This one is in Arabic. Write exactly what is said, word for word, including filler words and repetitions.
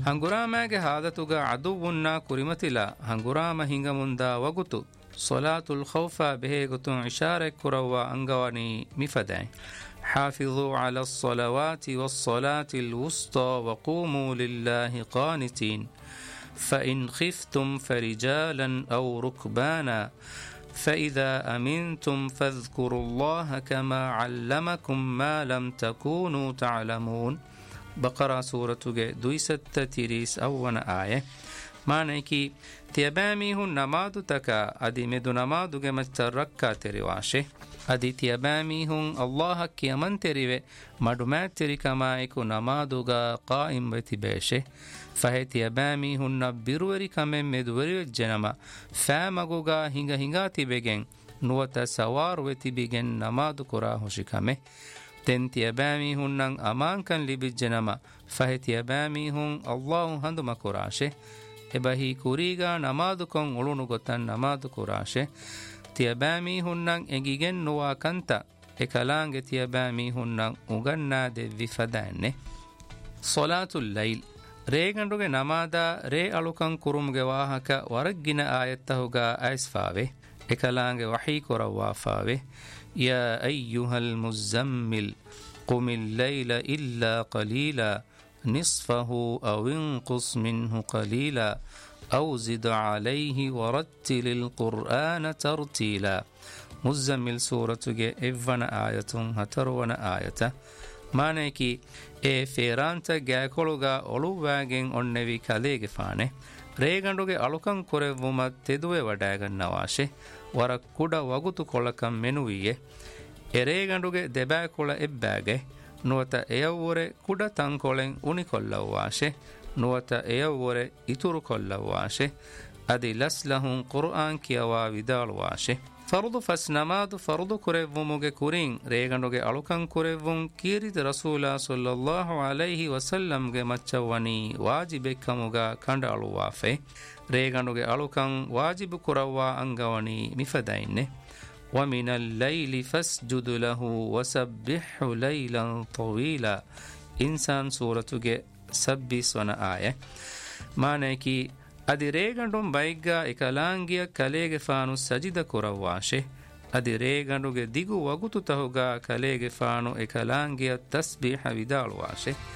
ಹಂಗುರಾಮಗೆ ಹಾದತುಗ ಅದುವುನ್ನ ಕುರಿಮತಿಲ ಹಂಗುರಾಮ ಹಿಂಗ ಮುಂದ ವಗುತು ಸಲಾತುಲ್ ಖೌಫ ಬೆಹೆಗುತು ಇಶಾರೆ ಕುರವ್ವ ಅಂಗವನಿ ಮಿಫದೆ حافظوا على الصلوات والصلاة الوسطى وقوموا لله قانتين فإن خفتم فرجالا أو ركبانا فإذا أمنتم فاذكروا الله كما علمكم ما لم تكونوا تعلمون بقرة سورة دويست تيريس أول آية معنى كي تيباميه نمادو تكا أدي مدو نمادو جمتركا تريواشه أدي تيباميهم الله كي من تريوه مدومات تري كما يكو نمادوغا قائم بتباشه فهي تيباميهم نبيرووري كمن مدوري الجنما فامغوغا هنگا هنگا تبگن نوتا سوار وتبگن نمادو كراه شكمه تن تيباميهم نن أمان كان لبجنما فهي تيباميهم الله هندو مكراشه එබහි කුරීගා නමාදුකොන් උළුණු ගොතන් නමාදු කුරාෂෙ තියබෑමී හුන්නන් එගිගෙන් නොවා කන්ත එකලාංගෙ තියබෑමී හුන්නන් උගන්නා දෙව්වි ෆදන්නේ සොලාතුල් ලයිල් රේගඬුගේ නමාදා රේ අලුකන් කුරුම්ගේ වාහක වරග්ගින ආයත්තහුගා ඇස්ෆාවේ එකලාංගෙ වහී කොරවවා ෆාවේ යා අයියුහල් මුස්සම්මිල් කුමිල් ලයිල ඉල්ලා قليلا نصفه أو انقص منه قليلا أو زد عليه ورتل القرآن ترتيلا مزمل سورة إفن آية هترون آية معنى كي إي فيرانتا جاكولوغا أولوواغين أنوي كاليغ فانه ريغندوغي ألوكان كوريوما تدوي وداغن نواشي ورق كودا وغوتو كولكم منويه إريغندوغي دباكولا إباغي ನುವತ ಎಯವೊರೆ ಕುಡ ತಂಕೊಳೆಂ ಉಣಿಕೊಳ್ಳವಾಶೆ ನುವತ ಎಯವೊರೆ ಇತುರು ಕೊಲ್ಲವಾಶೆ ಅದಿ ಲಸ್ಲಹುಂ ಕುರ್ಆನ್ ಕಿಯವಾ ವಿದಾಳುವಾಶೆ ಫರ್ದು ಫಸ್ ನಮಾದು ಫರ್ದು ಕುರೆವ್ವುಮುಗೆ ಕುರಿಂ ರೇಗಂಡುಗೆ ಅಳುಕಂ ಕುರೆವ್ವುಂ ಕೀರಿದ ರಸೂಲ ಸಲ್ಲಲ್ಲಾಹು ಅಲೈಹಿ ವಸಲ್ಲಂಗೆ ಮಚ್ಚವನಿ ವಾಜಿಬೆಕ್ಕಮುಗ ಕಂಡಾಳುವಾಫೆ ರೇಗಂಡುಗೆ ಅಳುಕಂ ವಾಜಿಬು ಕುರವ್ವಾ ಅಂಗವನಿ ಮಿಫದೈನ್ನೆ ومن الليل فاسجد له وسبحه ليلا طويلا إنسان سورة سبس ونا آية معنى كي أدي ريغندم بايغا إكالانجيا كاليغ فانو سجد كرواشه أدي ريغندو ديگو وغتو تهوغا كاليغ فانو إكالانجيا تسبيح ودالواشه